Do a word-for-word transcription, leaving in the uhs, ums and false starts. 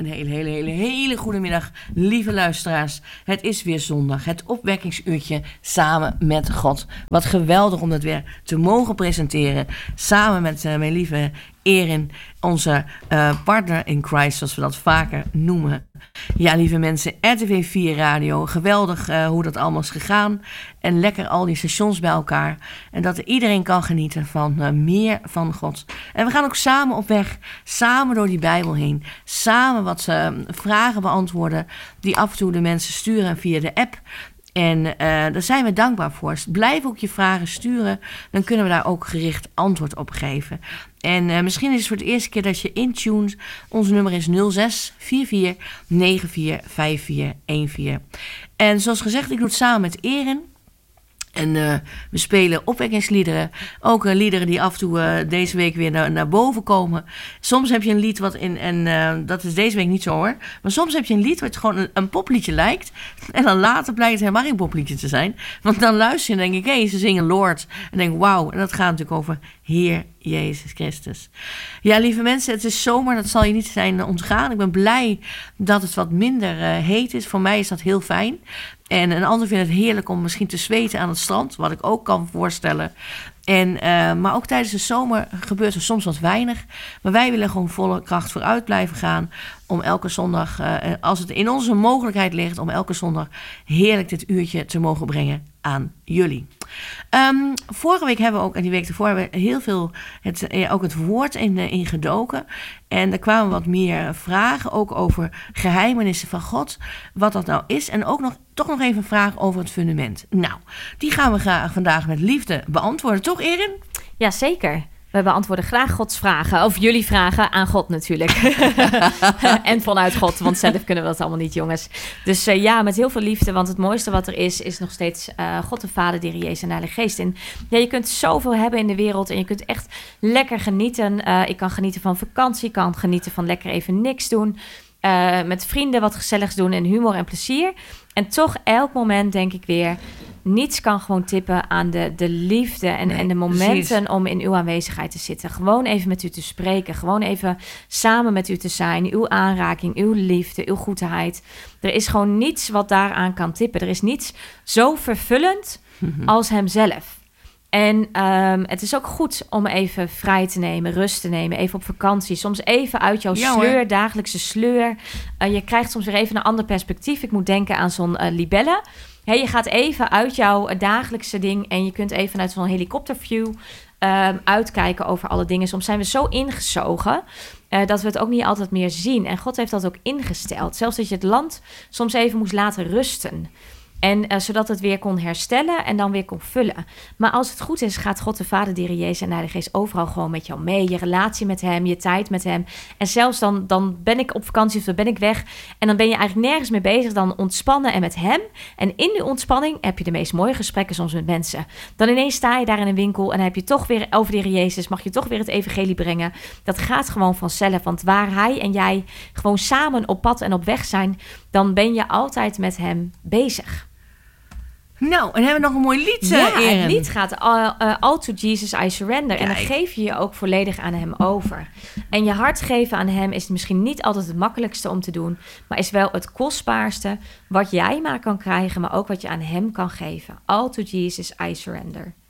Een hele, hele, hele, hele goede middag, lieve luisteraars. Het is weer zondag, het opwekkingsuurtje samen met God. Wat geweldig om dat weer te mogen presenteren. Samen met uh, mijn lieve Erin, onze uh, partner in Christ, zoals we dat vaker noemen. Ja, lieve mensen, R T V vier Radio, geweldig uh, hoe dat allemaal is gegaan. En lekker al die stations bij elkaar. En dat iedereen kan genieten van uh, meer van God. En we gaan ook samen op weg, samen door die Bijbel heen. Samen wat uh, vragen beantwoorden die af en toe de mensen sturen via de app. En uh, daar zijn we dankbaar voor. Blijf ook je vragen sturen. Dan kunnen we daar ook gericht antwoord op geven. En uh, misschien is het voor de eerste keer dat je intunes. Ons nummer is nul zes vier vier negen vier vijf vier een vier. En zoals gezegd, ik doe het samen met Erin. En uh, we spelen opwekkingsliederen. Ook uh, liederen die af en toe uh, deze week weer naar, naar boven komen. Soms heb je een lied wat in... En uh, dat is deze week niet zo hoor. Maar soms heb je een lied wat gewoon een, een popliedje lijkt. En dan later blijkt het helemaal geen popliedje te zijn. Want dan luister je en denk ik... Hé, hey, ze zingen Lord. En denk wauw. En dat gaat natuurlijk over Heer Jezus Christus. Ja, lieve mensen, het is zomer. Dat zal je niet zijn ontgaan. Ik ben blij dat het wat minder uh, heet is. Voor mij is dat heel fijn. En een ander vindt het heerlijk om misschien te zweten aan het strand. Wat ik ook kan voorstellen. En, uh, maar ook tijdens de zomer gebeurt er soms wat weinig. Maar wij willen gewoon volle kracht vooruit blijven gaan. Om elke zondag, uh, als het in onze mogelijkheid ligt... om elke zondag heerlijk dit uurtje te mogen brengen aan jullie. Um, vorige week hebben we ook, en die week ervoor... hebben we heel veel, het, ja, ook het woord in, uh, in gedoken. En er kwamen wat meer vragen, ook over geheimenissen van God. Wat dat nou is. En ook nog, toch nog even een vraag over het fundament. Nou, die gaan we graag vandaag met liefde beantwoorden. Toch, Erin? Ja, zeker. We beantwoorden graag Gods vragen. Of jullie vragen aan God natuurlijk. En vanuit God, want zelf kunnen we dat allemaal niet, jongens. Dus uh, ja, met heel veel liefde. Want het mooiste wat er is, is nog steeds uh, God de Vader, de Heer Jezus en de Heilige Geest. En ja, je kunt zoveel hebben in de wereld. En je kunt echt lekker genieten. Uh, ik kan genieten van vakantie. Ik kan genieten van lekker even niks doen. Uh, met vrienden wat gezelligs doen en humor en plezier. En toch elk moment denk ik weer... niets kan gewoon tippen aan de, de liefde en, nee, en de momenten precies. Om in uw aanwezigheid te zitten. Gewoon even met u te spreken. Gewoon even samen met u te zijn. Uw aanraking, uw liefde, uw goedheid. Er is gewoon niets wat daaraan kan tippen. Er is niets zo vervullend mm-hmm. als hemzelf. En um, het is ook goed om even vrij te nemen, rust te nemen, even op vakantie. Soms even uit jouw ja, sleur, hoor. dagelijkse sleur. Uh, je krijgt soms weer even een ander perspectief. Ik moet denken aan zo'n uh, libelle. Hey, je gaat even uit jouw dagelijkse ding en je kunt even uit zo'n helikopterview um, uitkijken over alle dingen. Soms zijn we zo ingezogen uh, dat we het ook niet altijd meer zien. En God heeft dat ook ingesteld. Zelfs dat je het land soms even moest laten rusten. En uh, zodat het weer kon herstellen en dan weer kon vullen. Maar als het goed is, gaat God de Vader, de Heer Jezus en de Heilige Geest overal gewoon met jou mee. Je relatie met hem, je tijd met hem. En zelfs dan, dan ben ik op vakantie of dan ben ik weg. En dan ben je eigenlijk nergens mee bezig dan ontspannen en met hem. En in die ontspanning heb je de meest mooie gesprekken soms met mensen. Dan ineens sta je daar in een winkel en dan heb je toch weer over de Heer Jezus. Mag je toch weer het evangelie brengen. Dat gaat gewoon vanzelf. Want waar hij en jij gewoon samen op pad en op weg zijn, dan ben je altijd met hem bezig. Nou, en hebben we nog een mooi lied, Ja, uh, Erin. Het lied gaat uh, uh, All to Jesus I Surrender. Kijk. En dan geef je je ook volledig aan hem over. En je hart geven aan hem is misschien niet altijd het makkelijkste om te doen, maar is wel het kostbaarste wat jij maar kan krijgen, maar ook wat je aan hem kan geven. All to Jesus I Surrender.